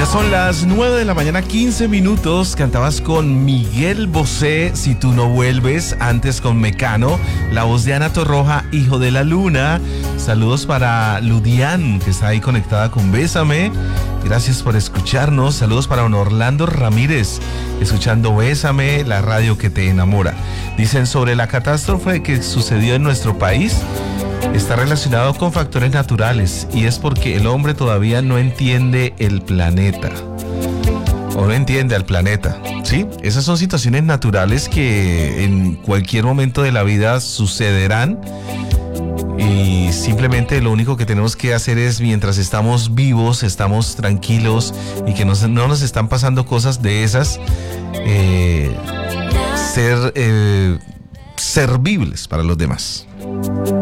Son las 9 de la mañana, 15 minutos. Cantabas con Miguel Bosé, Si tú no vuelves. Antes con Mecano, la voz de Ana Torroja, Hijo de la Luna. Saludos para Ludian, que está ahí conectada con Bésame. Gracias por escucharnos. Saludos para don Orlando Ramírez, escuchando Bésame, la radio que te enamora. Dicen sobre la catástrofe que sucedió en nuestro país. Está relacionado con factores naturales y es porque el hombre todavía no entiende el planeta o no entiende al planeta, ¿sí? Esas son situaciones naturales que en cualquier momento de la vida sucederán y simplemente lo único que tenemos que hacer es, mientras estamos vivos, estamos tranquilos y que no nos están pasando cosas de esas, ser servibles para los demás.